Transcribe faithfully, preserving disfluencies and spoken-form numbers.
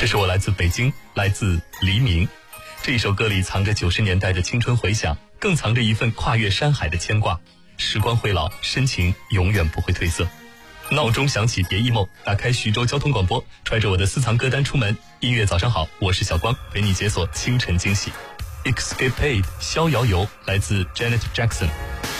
这是我来自北京，来自黎明。这一首歌里藏着九十年代的青春回响，更藏着一份跨越山海的牵挂。时光会老，深情永远不会褪色。闹钟响起，别 emo， 打开徐州交通广播，揣着我的私藏歌单出门。音乐早上好，我是小光，陪你解锁清晨惊喜。Escapade 逍遥游来自 Janet Jackson。